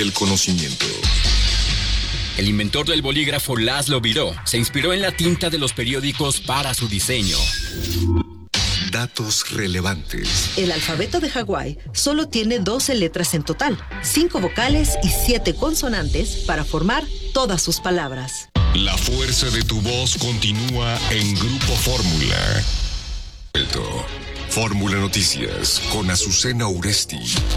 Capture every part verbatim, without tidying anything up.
El conocimiento. El inventor del bolígrafo Laszlo Biró se inspiró en la tinta de los periódicos para su diseño. Datos relevantes. El alfabeto de Hawái solo tiene doce letras en total, cinco vocales y siete consonantes para formar todas sus palabras. La fuerza de tu voz continúa en Grupo Fórmula. Fórmula Noticias con Azucena Uresti.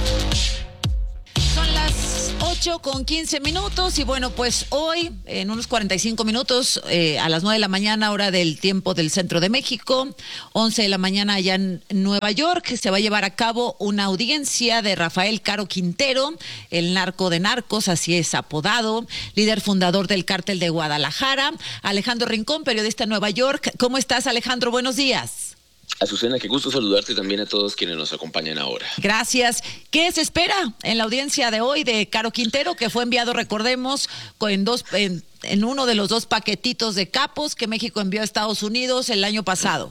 Son las ocho con quince minutos y bueno, pues hoy en unos cuarenta y cinco minutos eh, a las nueve de la mañana, hora del tiempo del centro de México, once de la mañana allá en Nueva York, se va a llevar a cabo una audiencia de Rafael Caro Quintero, el narco de narcos, así es apodado, líder fundador del Cártel de Guadalajara. Alejandro Rincón, periodista en Nueva York. ¿Cómo estás, Alejandro? Buenos días. Azucena, qué gusto saludarte también a todos quienes nos acompañan ahora. Gracias. ¿Qué se espera en la audiencia de hoy de Caro Quintero, que fue enviado, recordemos, en, dos, en, en uno de los dos paquetitos de capos que México envió a Estados Unidos el año pasado?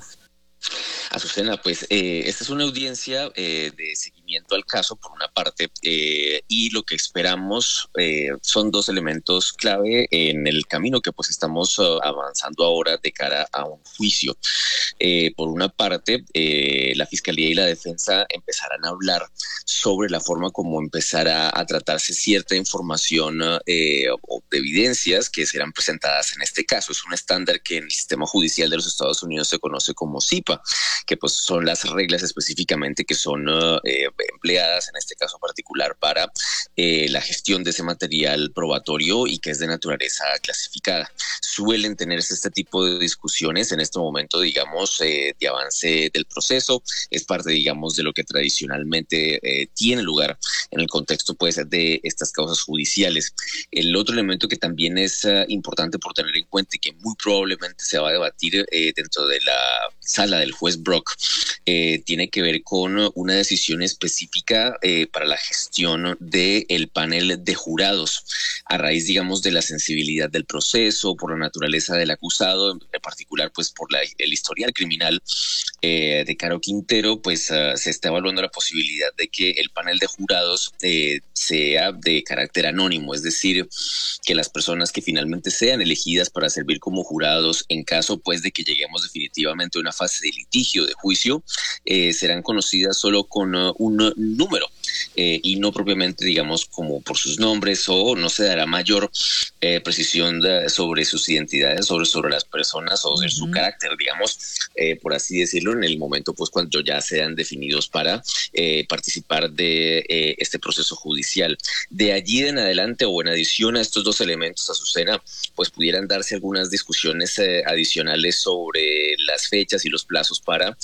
Azucena, pues eh, esta es una audiencia eh, de seguimiento al caso por una parte eh, y lo que esperamos eh, son dos elementos clave en el camino que pues estamos uh, avanzando ahora de cara a un juicio. Eh, por una parte, eh, la Fiscalía y la Defensa empezarán a hablar sobre la forma como empezará a tratarse cierta información eh, o de evidencias que serán presentadas en este caso. Es un estándar que en el sistema judicial de los Estados Unidos se conoce como C I P A, que pues son las reglas específicamente que son uh, eh, empleadas en este caso particular para eh, la gestión de ese material probatorio y que es de naturaleza clasificada. Suelen tenerse este tipo de discusiones en este momento, digamos, eh, de avance del proceso. Es parte, digamos, de lo que tradicionalmente eh, tiene lugar en el contexto pues de estas causas judiciales. El otro elemento que también es uh, importante por tener en cuenta y que muy probablemente se va a debatir eh, dentro de la sala del juez Brock, eh, tiene que ver con una decisión específica eh, para la gestión del panel de jurados a raíz, digamos, de la sensibilidad del proceso, por la naturaleza del acusado, en particular pues por la, el historial criminal eh, de Caro Quintero, pues uh, se está evaluando la posibilidad de que el panel de jurados eh, sea de carácter anónimo, es decir, que las personas que finalmente sean elegidas para servir como jurados en caso pues de que lleguemos definitivamente a una fase de litigio, de juicio, eh, serán conocidas solo con uh, un uh, número eh, y no propiamente, digamos, como por sus nombres, o no se dará mayor eh, precisión de, sobre sus identidades, sobre, sobre las personas o de uh-huh. su carácter, digamos, eh, por así decirlo, en el momento pues cuando ya sean definidos para eh, participar de eh, este proceso judicial. De allí en adelante, o en adición a estos dos elementos, Azucena, pues pudieran darse algunas discusiones eh, adicionales sobre las fechas y los plazos para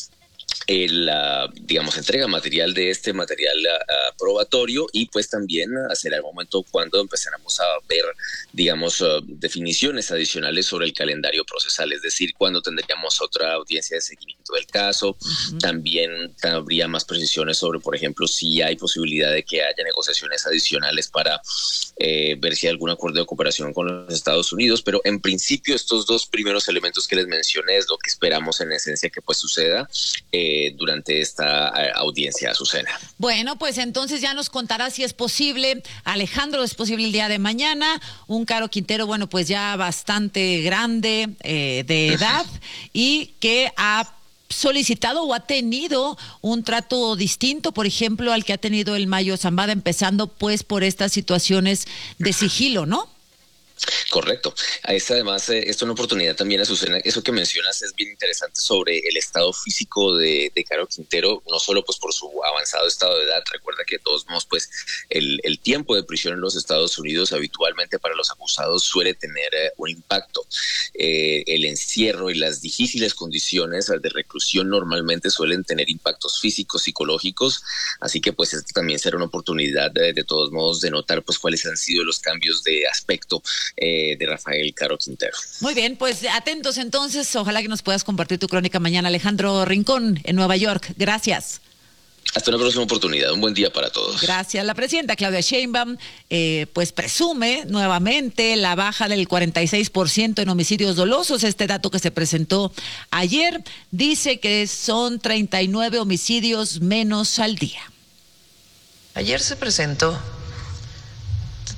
eh, la, digamos, entrega material de este material uh, probatorio, y pues también uh, será el momento cuando empezaremos a ver, digamos, uh, definiciones adicionales sobre el calendario procesal, es decir, cuando tendríamos otra audiencia de seguimiento del caso. Uh-huh. También habría más precisiones sobre, por ejemplo, si hay posibilidad de que haya negociaciones adicionales para eh, ver si hay algún acuerdo de cooperación con los Estados Unidos, pero en principio estos dos primeros elementos que les mencioné es lo que esperamos en esencia que pues suceda eh, durante esta eh, audiencia, Azucena. Bueno, pues entonces ya nos contará si es posible, Alejandro, es posible el día de mañana, un Caro Quintero, bueno, pues ya bastante grande eh, de edad y que ha solicitado o ha tenido un trato distinto, por ejemplo, al que ha tenido el Mayo Zambada, empezando pues por estas situaciones de sigilo, ¿no? Correcto. Es además, eh, esto es una oportunidad también, Azucena, eso que mencionas es bien interesante sobre el estado físico de, de Caro Quintero, no solo pues por su avanzado estado de edad. Recuerda que de todos modos pues el, el tiempo de prisión en los Estados Unidos habitualmente para los acusados suele tener eh, un impacto. Eh, el encierro y las difíciles condiciones de reclusión normalmente suelen tener impactos físicos, psicológicos, así que pues esto también será una oportunidad de, de todos modos de notar pues cuáles han sido los cambios de aspecto Eh, de Rafael Caro Quintero. Muy bien, pues atentos entonces, ojalá que nos puedas compartir tu crónica mañana, Alejandro Rincón, en Nueva York. Gracias. Hasta una próxima oportunidad, un buen día para todos. Gracias. La presidenta Claudia Sheinbaum eh, pues presume nuevamente la baja del cuarenta y seis por ciento en homicidios dolosos. Este dato que se presentó ayer dice que son treinta y nueve homicidios menos al día. Ayer se presentó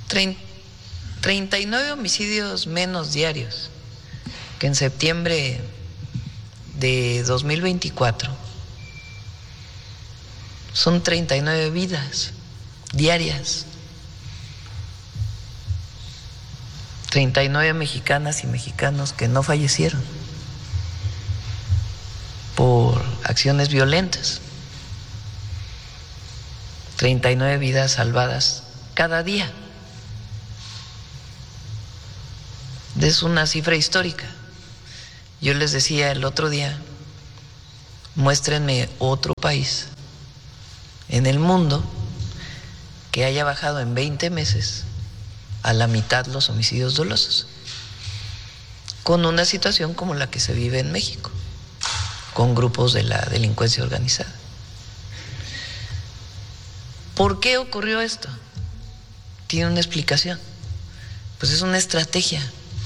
treinta y nueve homicidios menos diarios que en septiembre de dos mil veinticuatro. Son treinta y nueve vidas diarias. treinta y nueve mexicanas y mexicanos que no fallecieron por acciones violentas. treinta y nueve vidas salvadas cada día. Es una cifra histórica. Yo les decía el otro día, muéstrenme otro país en el mundo que haya bajado en veinte meses a la mitad los homicidios dolosos, con una situación como la que se vive en México, con grupos de la delincuencia organizada. ¿Por qué ocurrió esto? Tiene una explicación. Pues es una estrategia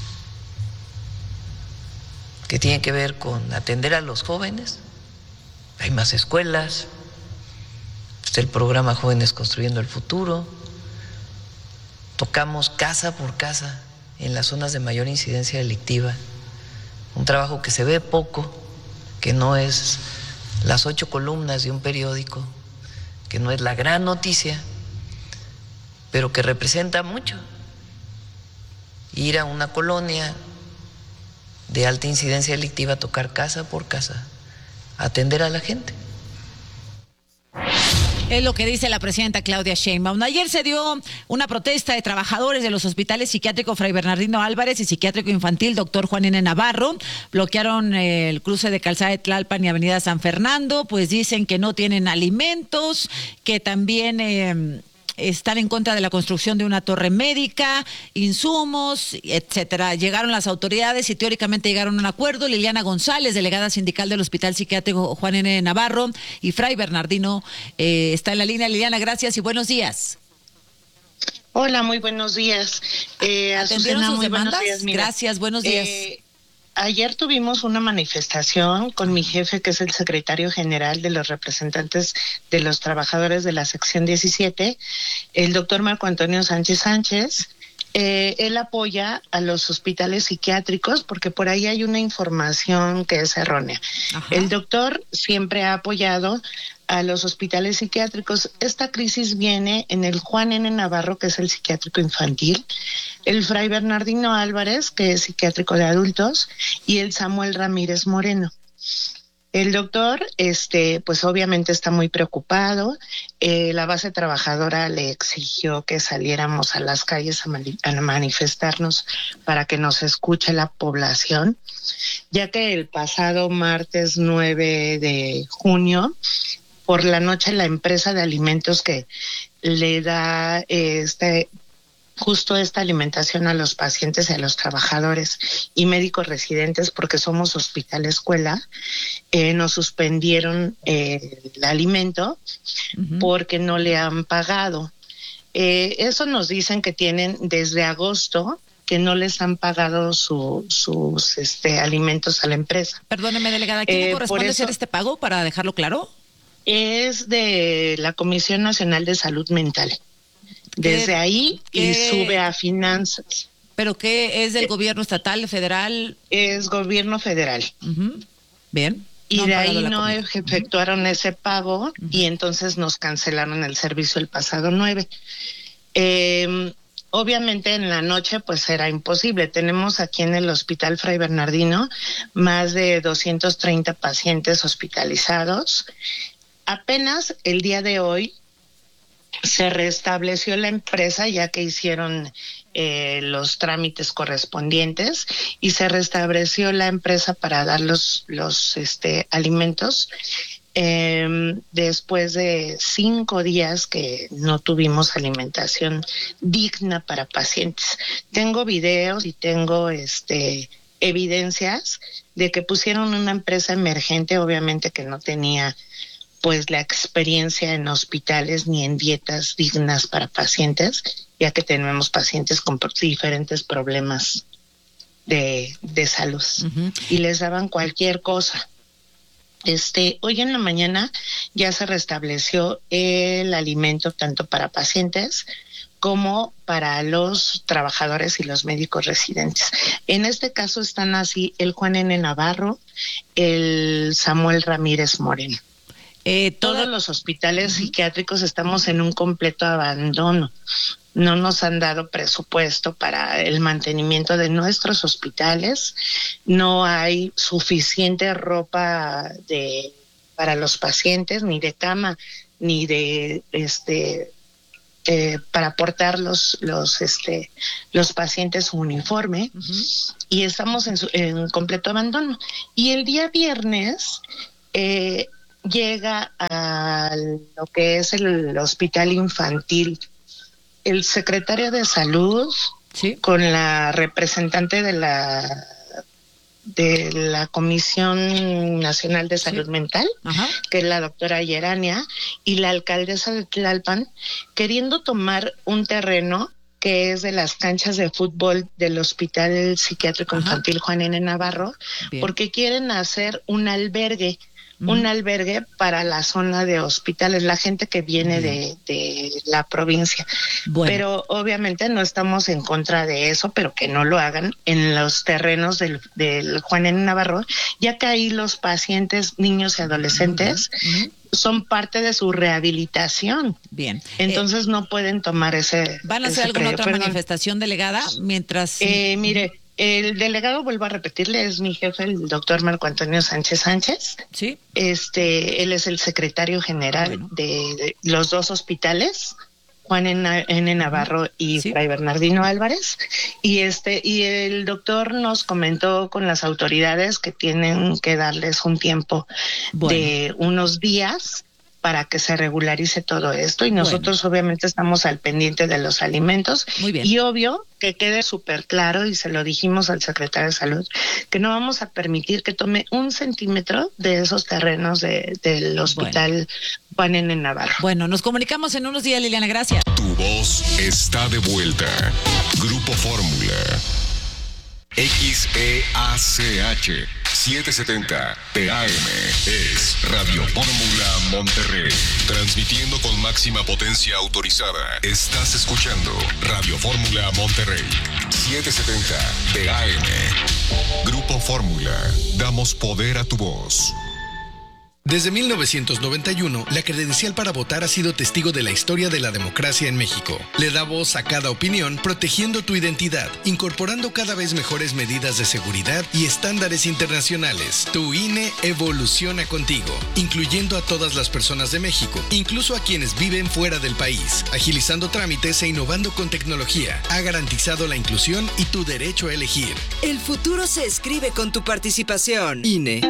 que tiene que ver con atender a los jóvenes. Hay más escuelas, está el programa Jóvenes Construyendo el Futuro. Tocamos casa por casa en las zonas de mayor incidencia delictiva. Un trabajo que se ve poco, que no es las ocho columnas de un periódico, que no es la gran noticia, pero que representa mucho. Ir a una colonia de alta incidencia delictiva, tocar casa por casa, atender a la gente. Es lo que dice la presidenta Claudia Sheinbaum. Ayer se dio una protesta de trabajadores de los hospitales psiquiátrico Fray Bernardino Álvarez y psiquiátrico infantil Doctor Juan N. Navarro. Bloquearon eh, el cruce de Calzada de Tlalpan y Avenida San Fernando, pues dicen que no tienen alimentos, que también eh, están en contra de la construcción de una torre médica, insumos, etcétera. Llegaron las autoridades y teóricamente llegaron a un acuerdo. Liliana González, delegada sindical del Hospital Psiquiátrico Juan N. Navarro y Fray Bernardino, eh, está en la línea. Liliana, gracias y buenos días. Hola, muy buenos días. Eh, ¿Atendieron Azucena, sus muy demandas? Buenos días. Mira, gracias, buenos días. Eh, Ayer tuvimos una manifestación con mi jefe, que es el secretario general de los representantes de los trabajadores de la sección diecisiete, el doctor Marco Antonio Sánchez Sánchez. Eh, él apoya a los hospitales psiquiátricos porque por ahí hay una información que es errónea. Ajá. El doctor siempre ha apoyado a los hospitales psiquiátricos. Esta crisis viene en el Juan N. Navarro, que es el psiquiátrico infantil, el Fray Bernardino Álvarez, que es psiquiátrico de adultos, y el Samuel Ramírez Moreno. El doctor, este, pues obviamente está muy preocupado. Eh, la base trabajadora le exigió que saliéramos a las calles a, mani- a manifestarnos para que nos escuche la población, ya que el pasado martes nueve de junio, por la noche, la empresa de alimentos que le da eh, este justo esta alimentación a los pacientes y a los trabajadores y médicos residentes, porque somos hospital escuela, eh, nos suspendieron eh, el alimento uh-huh. porque no le han pagado. Eh, eso nos dicen que tienen desde agosto que no les han pagado su, sus este, alimentos a la empresa. Perdóneme, delegada, ¿a quién eh, le corresponde hacer este pago, para dejarlo claro? Es de la Comisión Nacional de Salud Mental. Desde ahí y ¿qué? Sube a finanzas. ¿Pero qué es del eh, gobierno estatal, federal? Es gobierno federal. Uh-huh. Bien. Y no de ahí no comida. efectuaron uh-huh. ese pago uh-huh. y entonces nos cancelaron el servicio el pasado nueve. Eh, obviamente en la noche pues era imposible. Tenemos aquí en el Hospital Fray Bernardino más de doscientos treinta pacientes hospitalizados. Apenas el día de hoy se restableció la empresa, ya que hicieron eh, los trámites correspondientes, y se restableció la empresa para dar los, los este, alimentos eh, después de cinco días que no tuvimos alimentación digna para pacientes. Tengo videos y tengo este evidencias de que pusieron una empresa emergente, obviamente que no tenía pues la experiencia en hospitales ni en dietas dignas para pacientes, ya que tenemos pacientes con diferentes problemas de, de salud uh-huh. y les daban cualquier cosa. Este, hoy en la mañana ya se restableció el alimento tanto para pacientes como para los trabajadores y los médicos residentes. En este caso están así el Juan N. Navarro, el Samuel Ramírez Moreno. Eh, toda... Todos los hospitales uh-huh. psiquiátricos estamos en un completo abandono. No nos han dado presupuesto para el mantenimiento de nuestros hospitales. No hay suficiente ropa de para los pacientes, ni de cama, ni de este eh, para aportar los los este los pacientes su uniforme. Uh-huh. Y estamos en, su, en completo abandono. Y el día viernes eh, llega a lo que es el hospital infantil el secretario de Salud, ¿sí?, con la representante de la de la Comisión Nacional de Salud, ¿sí?, Mental, ajá, que es la doctora Yerania, y la alcaldesa de Tlalpan, queriendo tomar un terreno que es de las canchas de fútbol del Hospital Psiquiátrico, ajá, Infantil Juan N. Navarro, bien, porque quieren hacer un albergue, un albergue para la zona de hospitales, la gente que viene de, de la provincia. Bueno. Pero obviamente no estamos en contra de eso, pero que no lo hagan en los terrenos del, del Juan N. Navarro, ya que ahí los pacientes, niños y adolescentes, uh-huh, son parte de su rehabilitación. Bien. Entonces eh, no pueden tomar ese... ¿Van a hacer alguna otra perdón. manifestación, delegada? Mientras... Eh, mire... El delegado, vuelvo a repetirle, es mi jefe, el doctor Marco Antonio Sánchez Sánchez. Sí. Este, él es el secretario general, bueno, de, de los dos hospitales, Juan N. Navarro y, sí, Fray Bernardino Álvarez. Y este, y el doctor nos comentó con las autoridades que tienen que darles un tiempo, bueno, de unos días para que se regularice todo esto, y nosotros, bueno, obviamente estamos al pendiente de los alimentos. Muy bien. Y obvio que quede súper claro, y se lo dijimos al secretario de Salud, que no vamos a permitir que tome un centímetro de esos terrenos de, del hospital, bueno, Juan N. Navarro. Bueno, nos comunicamos en unos días, Liliana, gracias. Tu voz está de vuelta. Grupo Fórmula. X E A C H setecientos setenta P A M es Radio Fórmula Monterrey, transmitiendo con máxima potencia autorizada. Estás escuchando Radio Fórmula Monterrey, setecientos setenta P A M. Grupo Fórmula, damos poder a tu voz. Desde mil novecientos noventa y uno, la credencial para votar ha sido testigo de la historia de la democracia en México. Le da voz a cada opinión, protegiendo tu identidad, incorporando cada vez mejores medidas de seguridad y estándares internacionales. Tu I N E evoluciona contigo, incluyendo a todas las personas de México, incluso a quienes viven fuera del país, agilizando trámites e innovando con tecnología. Ha garantizado la inclusión y tu derecho a elegir. El futuro se escribe con tu participación. I N E.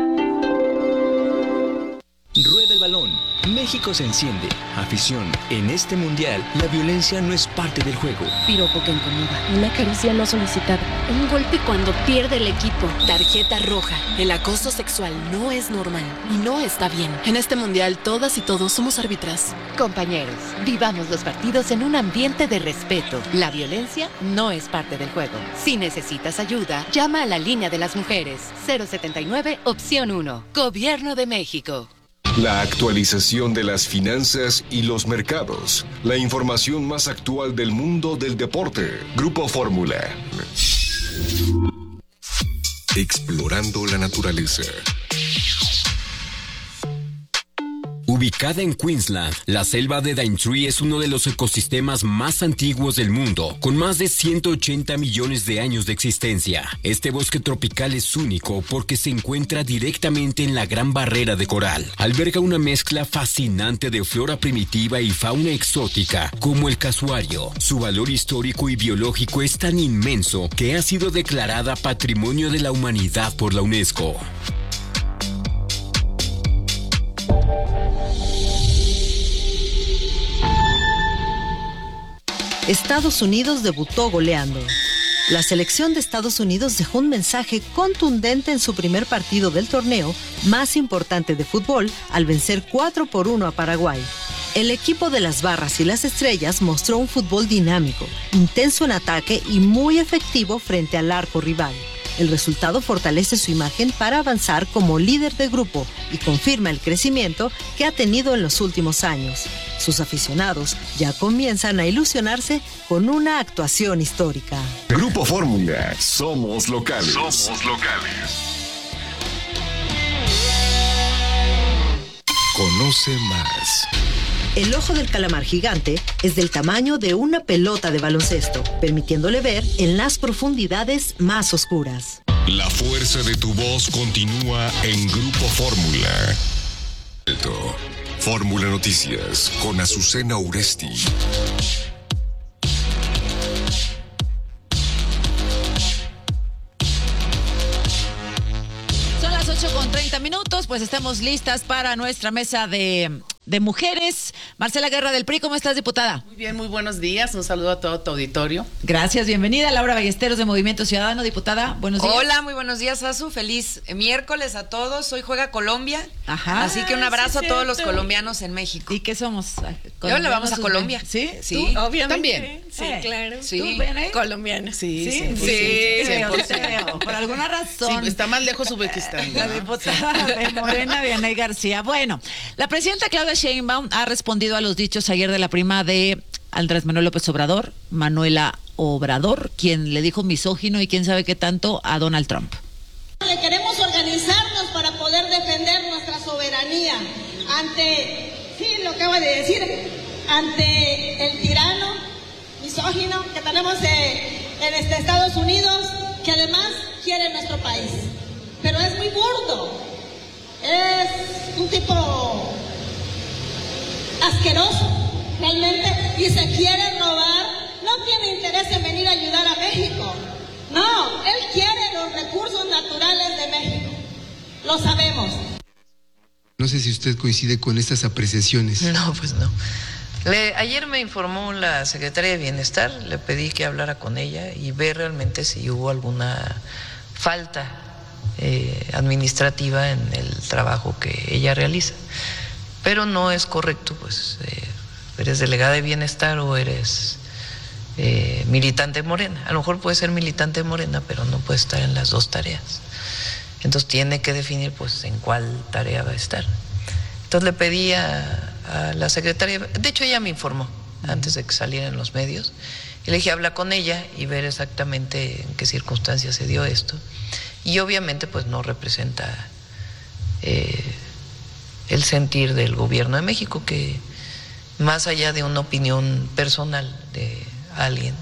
Rueda el balón. México se enciende. Afición. En este mundial, la violencia no es parte del juego. Piropo que incomoda. Una caricia no solicitada. Un golpe cuando pierde el equipo. Tarjeta roja. El acoso sexual no es normal y no está bien. En este mundial, todas y todos somos árbitras. Compañeros, vivamos los partidos en un ambiente de respeto. La violencia no es parte del juego. Si necesitas ayuda, llama a la línea de las mujeres. cero setenta y nueve, opción uno. Gobierno de México. La actualización de las finanzas y los mercados. La información más actual del mundo del deporte. Grupo Fórmula. Explorando la naturaleza. Ubicada en Queensland, la selva de Daintree es uno de los ecosistemas más antiguos del mundo, con más de ciento ochenta millones de años de existencia. Este bosque tropical es único porque se encuentra directamente en la Gran Barrera de Coral. Alberga una mezcla fascinante de flora primitiva y fauna exótica, como el casuario. Su valor histórico y biológico es tan inmenso que ha sido declarada Patrimonio de la Humanidad por la UNESCO. Estados Unidos debutó goleando. La selección de Estados Unidos dejó un mensaje contundente en su primer partido del torneo más importante de fútbol al vencer cuatro por uno a Paraguay. El equipo de las Barras y las Estrellas mostró un fútbol dinámico, intenso en ataque y muy efectivo frente al arco rival. El resultado fortalece su imagen para avanzar como líder de grupo y confirma el crecimiento que ha tenido en los últimos años. Sus aficionados ya comienzan a ilusionarse con una actuación histórica. Grupo Fórmula, somos locales. Somos locales. Conoce más. El ojo del calamar gigante es del tamaño de una pelota de baloncesto, permitiéndole ver en las profundidades más oscuras. La fuerza de tu voz continúa en Grupo Fórmula. Fórmula Noticias con Azucena Uresti. Son las ocho con treinta minutos, pues estamos listas para nuestra mesa de, de mujeres. Marcela Guerra del P R I, ¿cómo estás, diputada? Muy bien, muy buenos días. Un saludo a todo tu auditorio. Gracias, bienvenida. Laura Ballesteros de Movimiento Ciudadano, diputada. Buenos días. Hola, muy buenos días, Azu. Feliz miércoles a todos. Hoy juega Colombia. Ajá. Así que un abrazo sí, a todos cierto. los colombianos en México. ¿Y qué somos? Yo le vamos a Colombia. ¿Sí? Sí. ¿Tú? Obviamente. También. Sí, Eh, claro. Sí. ¿Tú vienes? Colombiana. Sí, Sí, sí, sí, sí, te veo, cien por te ciento. veo. Por alguna razón. Sí, está más lejos Uzbekistán. La diputada de Morena, Vianey García. Bueno, la presidenta Claudia Sheinbaum ha respondido a los dichos ayer de la prima de Andrés Manuel López Obrador, Manuela Obrador, quien le dijo misógino y quién sabe qué tanto a Donald Trump. Le queremos organizarnos para poder defender nuestra soberanía ante, sí, lo acaba de decir, ante el tirano misógino que tenemos eh, en este Estados Unidos, que además quiere nuestro país. Pero es muy burdo, es un tipo asqueroso, realmente, y se quiere robar, no tiene interés en venir a ayudar a México. No, él quiere los recursos naturales de México, lo sabemos. No sé si usted coincide con estas apreciaciones. No, pues no. Le, ayer me informó la secretaria de Bienestar, le pedí que hablara con ella y ver realmente si hubo alguna falta eh, administrativa en el trabajo que ella realiza. Pero no es correcto, pues eh, eres delegada de Bienestar o eres eh, militante de Morena. A lo mejor puede ser militante de Morena, pero no puede estar en las dos tareas. Entonces tiene que definir pues en cuál tarea va a estar. Entonces le pedí a, a la secretaria, de hecho ella me informó antes de que saliera en los medios, y le dije habla con ella y ver exactamente en qué circunstancias se dio esto. Y obviamente pues no representa eh, el sentir del gobierno de México, que más allá de una opinión personal de alguien,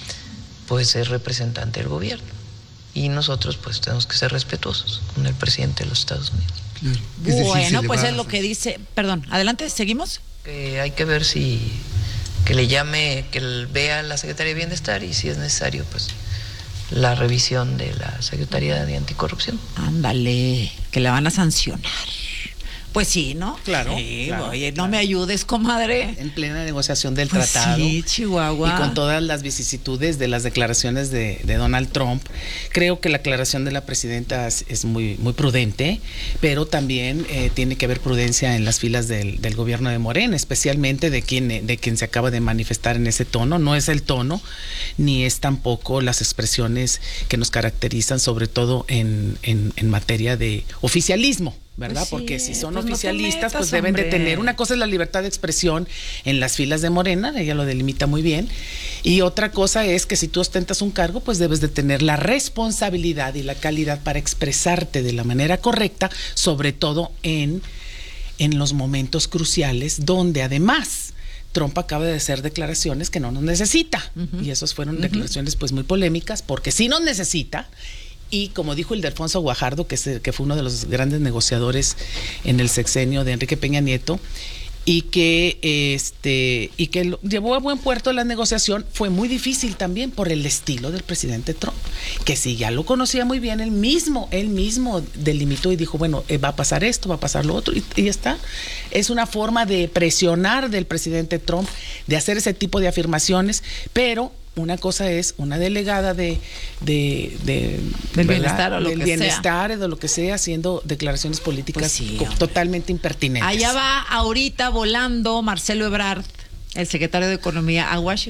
pues es representante del gobierno. Y nosotros pues tenemos que ser respetuosos con el presidente de los Estados Unidos. Claro. Es decir, Bueno, pues va... es lo que dice. Perdón, adelante, ¿seguimos? Eh, hay que ver si que le llame, que vea a la Secretaría de Bienestar y si es necesario, pues la revisión de la Secretaría de Anticorrupción. Ándale, que la van a sancionar. Pues sí, ¿no? Claro. Sí, claro, oye, claro. No me ayudes, comadre. En plena negociación del Pues tratado. sí, Chihuahua. Y con todas las vicisitudes de las declaraciones de, de Donald Trump, creo que la aclaración de la presidenta es, es muy, muy prudente, pero también eh, tiene que haber prudencia en las filas del, del gobierno de Morena, especialmente de quien, de quien se acaba de manifestar en ese tono. No es el tono, ni es tampoco las expresiones que nos caracterizan, sobre todo en, en, en materia de oficialismo. ¿Verdad? Pues sí, porque si son pues no te oficialistas, metas, pues deben hombre. de tener, una cosa es la libertad de expresión en las filas de Morena, ella lo delimita muy bien, y otra cosa es que si tú ostentas un cargo, pues debes de tener la responsabilidad y la calidad para expresarte de la manera correcta, sobre todo en, en los momentos cruciales, donde además Trump acaba de hacer declaraciones que no nos necesita, uh-huh. y esas fueron uh-huh. declaraciones pues muy polémicas, porque sí nos necesita. Y como dijo Ildefonso Guajardo, que, se, que fue uno de los grandes negociadores en el sexenio de Enrique Peña Nieto, y que este y que lo, llevó a buen puerto la negociación, fue muy difícil también por el estilo del presidente Trump, que si ya lo conocía muy bien, él mismo, él mismo delimitó y dijo, bueno, eh, va a pasar esto, va a pasar lo otro, y, y ya está. Es una forma de presionar del presidente Trump, de hacer ese tipo de afirmaciones, pero una cosa es una delegada de, de, de del ¿verdad? bienestar o lo del que bienestar sea. o lo que sea, haciendo declaraciones políticas pues sí, totalmente impertinentes. Allá va ahorita volando Marcelo Ebrard, el secretario de Economía, a Washington.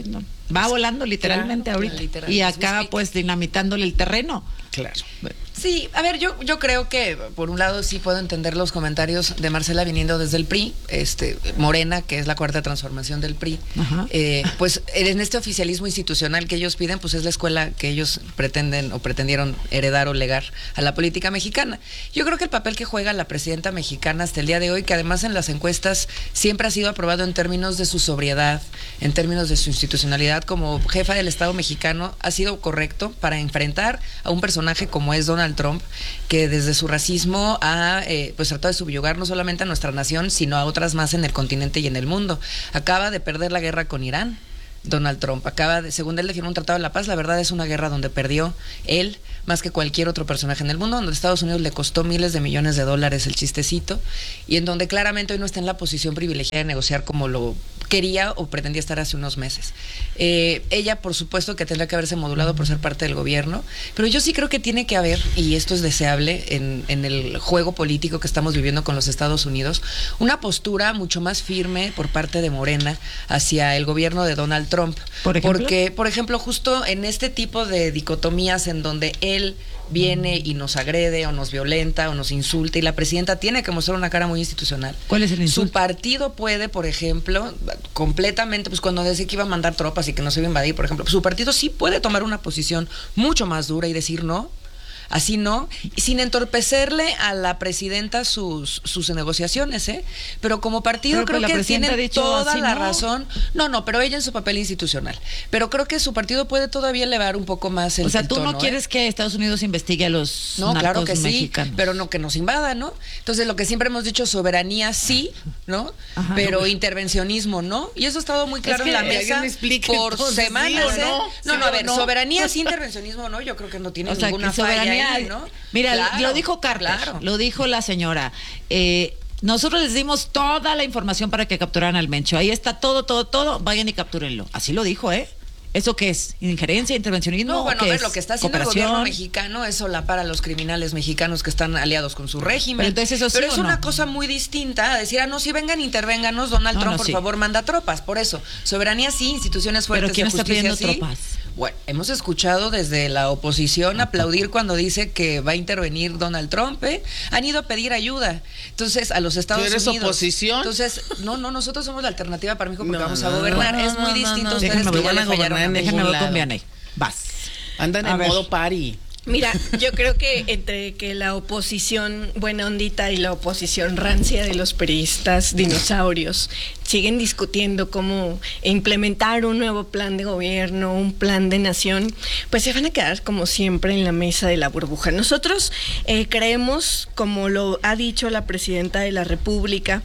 Va volando literalmente claro, ahorita. literal, y acá pues dinamitándole el terreno. Claro. Sí, a ver, yo, yo creo que por un lado sí puedo entender los comentarios de Marcela viniendo desde el P R I, este, Morena, que es la cuarta transformación del P R I, eh, pues en este oficialismo institucional que ellos piden, pues es la escuela que ellos pretenden o pretendieron heredar o legar a la política mexicana. Yo creo que el papel que juega la presidenta mexicana hasta el día de hoy, que además en las encuestas siempre ha sido aprobado en términos de su sobriedad, en términos de su institucionalidad como jefa del Estado mexicano, ha sido correcto para enfrentar a un personaje como es Donald Trump, que desde su racismo ha eh, pues tratado de subyugar no solamente a nuestra nación, sino a otras más en el continente y en el mundo. Acaba de perder la guerra con Irán, Donald Trump. Acaba de, según él, de firmar un tratado de la paz. La verdad es una guerra donde perdió él más que cualquier otro personaje en el mundo, donde Estados Unidos le costó miles de millones de dólares el chistecito, y en donde claramente hoy no está en la posición privilegiada de negociar como lo quería o pretendía estar hace unos meses. Eh, ella, por supuesto, que tendría que haberse modulado por ser parte del gobierno, pero yo sí creo que tiene que haber, y esto es deseable en, en el juego político que estamos viviendo con los Estados Unidos, una postura mucho más firme por parte de Morena hacia el gobierno de Donald Trump. ¿Por ejemplo? Porque, por ejemplo, justo en este tipo de dicotomías en donde él viene y nos agrede o nos violenta o nos insulta y la presidenta tiene que mostrar una cara muy institucional. ¿Cuál es el insulto? Su partido puede, por ejemplo, completamente, pues cuando decía que iba a mandar tropas y que no se iba a invadir, por ejemplo, su partido sí puede tomar una posición mucho más dura y decir no. Así no, sin entorpecerle a la presidenta sus sus negociaciones, ¿eh? Pero como partido pero creo que tiene toda la no. razón. No, no, pero ella en su papel institucional. Pero creo que su partido puede todavía elevar un poco más el O sea, el tú tono, no quieres ¿eh? que Estados Unidos investigue a los No, narcos claro que mexicanos. sí, pero no que nos invada, ¿no? Entonces, lo que siempre hemos dicho, soberanía sí, ¿no? Ajá, pero no. intervencionismo no. Y eso ha estado muy claro es que en la mesa por semanas, sí, ¿eh? No, no, sí, no, a ver, no. soberanía sí, intervencionismo no. Yo creo que no tiene o sea, ninguna que soberanía, falla ahí, ¿no? Mira, claro, lo dijo Carter, claro. lo dijo la señora. Eh, nosotros les dimos toda la información para que capturaran al Mencho. Ahí está todo, todo, todo. Vayan y captúrenlo. Así lo dijo, ¿eh? ¿Eso qué es? ¿Injerencia, intervencionismo? No, bueno, ¿qué a ver, es? lo que está haciendo el gobierno mexicano es solapar a los criminales mexicanos que están aliados con su régimen. Pero entonces eso sí Pero es o una no? cosa muy distinta a decir, ah, no, si vengan, intervénganos, Donald No, Trump, no, por sí. favor, manda tropas. Por eso, soberanía sí, instituciones fuertes ¿Pero quién de está justicia pidiendo sí. tropas? Bueno, hemos escuchado desde la oposición aplaudir cuando dice que va a intervenir Donald Trump, ¿eh? Han ido a pedir ayuda. Entonces, a los Estados ¿Tú eres Unidos. oposición? Entonces, no, no, nosotros somos la alternativa para México porque No, vamos no, a gobernar. no, es muy no, distinto no, a ustedes déjenme, que ya van a le fallaron gobernar a en México. Déjenme ningún ver con lado. Vianey. Vas. Andan A en ver. modo party. Mira, yo creo que entre que la oposición buena ondita y la oposición rancia de los periodistas dinosaurios siguen discutiendo cómo implementar un nuevo plan de gobierno, un plan de nación, pues se van a quedar como siempre en la mesa de la burbuja. Nosotros eh, creemos, como lo ha dicho la presidenta de la República,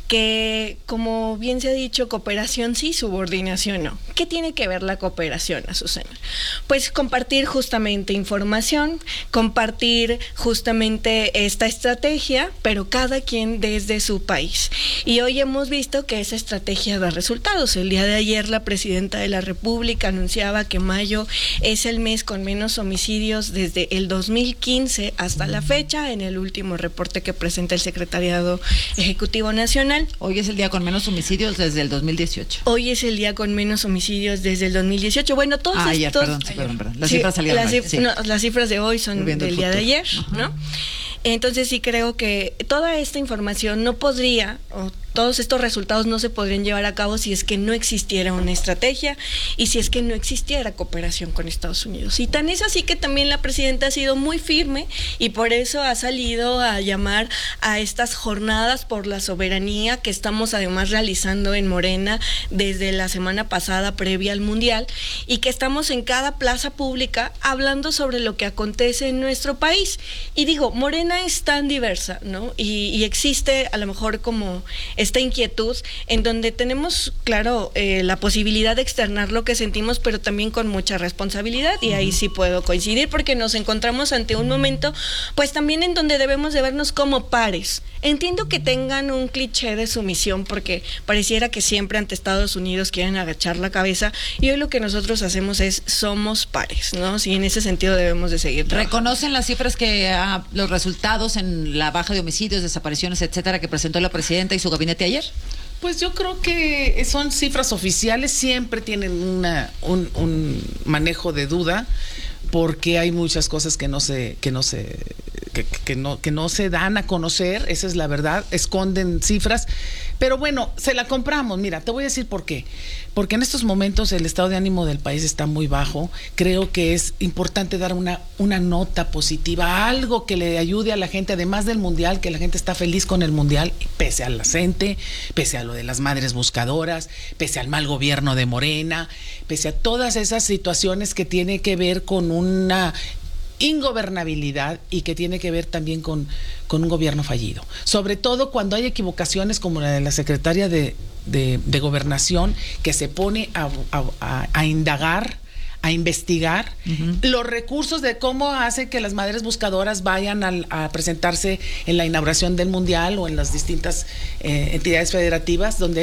que, como bien se ha dicho, cooperación sí, subordinación no. ¿Qué tiene que ver la cooperación, Azucena? Pues compartir justamente información, compartir justamente esta estrategia, pero cada quien desde su país. Y hoy hemos visto que esa estrategia da resultados. El día de ayer la presidenta de la República anunciaba que mayo es el mes con menos homicidios desde el dos mil quince hasta la fecha, en el último reporte que presenta el Secretariado Ejecutivo Nacional. Hoy es el día con menos homicidios desde el dos mil dieciocho. Hoy es el día con menos homicidios desde el dos mil dieciocho. Bueno, todos ah, estos... Ayer, perdón, sí, perdón, perdón. Las sí, cifras salieron las, hoy, cif sí. no, las cifras de hoy son del día de ayer, Ajá. ¿no? Entonces sí creo que toda esta información no podría, o todos estos resultados no se podrían llevar a cabo si es que no existiera una estrategia y si es que no existiera cooperación con Estados Unidos. Y tan es así que también la presidenta ha sido muy firme y por eso ha salido a llamar a estas jornadas por la soberanía que estamos además realizando en Morena desde la semana pasada previa al Mundial y que estamos en cada plaza pública hablando sobre lo que acontece en nuestro país. Y digo, Morena es tan diversa, ¿no? Y, y existe a lo mejor como esta inquietud en donde tenemos, claro, eh, la posibilidad de externar lo que sentimos, pero también con mucha responsabilidad, y ahí sí puedo coincidir porque nos encontramos ante un momento, pues también en donde debemos de vernos como pares. Entiendo que tengan un cliché de sumisión porque pareciera que siempre ante Estados Unidos quieren agachar la cabeza, y hoy lo que nosotros hacemos es somos pares, ¿no? Sí, en ese sentido debemos de seguir trabajando. ¿Reconocen las cifras que, ah, los resultados en la baja de homicidios, desapariciones, etcétera, que presentó la presidenta y su gabinete ayer? Pues yo creo que son cifras oficiales, siempre tienen una, un, un manejo de duda, porque hay muchas cosas que no se, que no se, que, que no, que no se dan a conocer, esa es la verdad, esconden cifras, pero bueno, se la compramos. Mira, te voy a decir por qué. Porque en estos momentos el estado de ánimo del país está muy bajo. Creo que es importante dar una, una nota positiva, algo que le ayude a la gente, además del mundial, que la gente está feliz con el mundial, pese al acente, pese a lo de las madres buscadoras, pese al mal gobierno de Morena, pese a todas esas situaciones que tiene que ver con una ingobernabilidad y que tiene que ver también con, con un gobierno fallido. Sobre todo cuando hay equivocaciones como la de la secretaria de, de, de Gobernación, que se pone a, a, a indagar, a investigar uh-huh. los recursos de cómo hace que las madres buscadoras vayan a, a presentarse en la inauguración del Mundial o en las distintas eh, entidades federativas donde